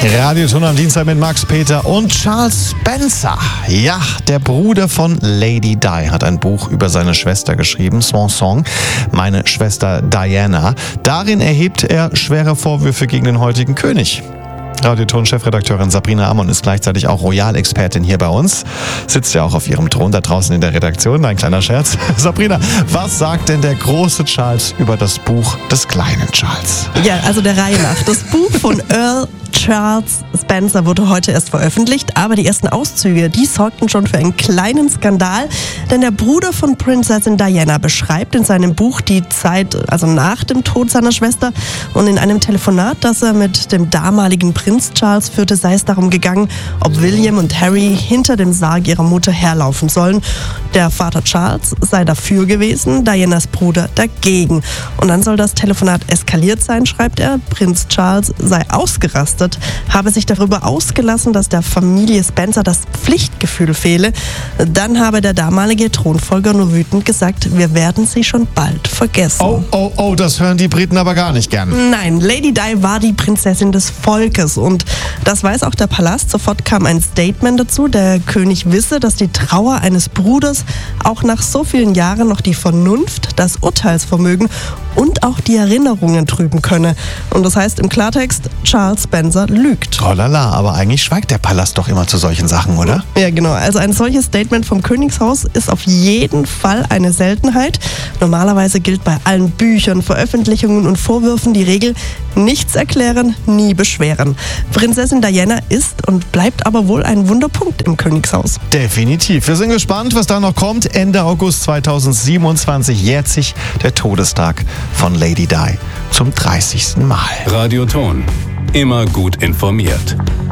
Radioton am Dienstag mit Max Peter und Charles Spencer. Ja, der Bruder von Lady Di hat ein Buch über seine Schwester geschrieben, Swan Song, meine Schwester Diana. Darin erhebt er schwere Vorwürfe gegen den heutigen König. Radioton-Chefredakteurin Sabrina Amon ist gleichzeitig auch Royal-Expertin hier bei uns. Sitzt ja auch auf ihrem Thron da draußen in der Redaktion. Ein kleiner Scherz. Sabrina, was sagt denn der große Charles über das Buch des kleinen Charles? Ja, also der Reihe nach. Das Buch von Earl Charles Spencer wurde heute erst veröffentlicht, aber die ersten Auszüge, die sorgten schon für einen kleinen Skandal, denn der Bruder von Prinzessin Diana beschreibt in seinem Buch die Zeit, also nach dem Tod seiner Schwester, und in einem Telefonat, das er mit dem damaligen Prinz Charles führte, sei es darum gegangen, ob William und Harry hinter dem Sarg ihrer Mutter herlaufen sollen. Der Vater Charles sei dafür gewesen, Dianas Bruder dagegen. Und dann soll das Telefonat eskaliert sein, schreibt er. Prinz Charles sei ausgerastet, habe sich darüber ausgelassen, dass der Familie Spencer das Pflichtgefühl fehle. Dann habe der damalige Thronfolger nur wütend gesagt, wir werden sie schon bald vergessen. Oh, das hören die Briten aber gar nicht gern. Nein, Lady Di war die Prinzessin des Volkes und das weiß auch der Palast. Sofort kam ein Statement dazu, der König wisse, dass die Trauer eines Bruders auch nach so vielen Jahren noch die Vernunft, das Urteilsvermögen und auch die Erinnerungen trüben könne. Und das heißt im Klartext, Charles Spencer lügt. Oh lala, aber eigentlich schweigt der Palast doch immer zu solchen Sachen, oder? Ja, genau. Also ein solches Statement vom Königshaus ist auf jeden Fall eine Seltenheit. Normalerweise gilt bei allen Büchern, Veröffentlichungen und Vorwürfen die Regel, nichts erklären, nie beschweren. Prinzessin Diana ist und bleibt aber wohl ein Wunderpunkt im Königshaus. Definitiv. Wir sind gespannt, was da noch kommt. Ende August 2027 jährt sich der Todestag von Lady Di zum 30. Mal. Radioton. Immer gut informiert.